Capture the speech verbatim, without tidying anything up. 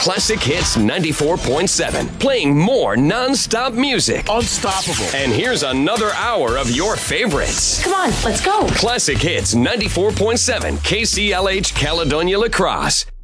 Classic Hits ninety-four point seven, playing more non-stop music. Unstoppable. And here's another hour of your favorites. Come on, let's go. Classic Hits ninety-four point seven, K C L H Caledonia La Crosse.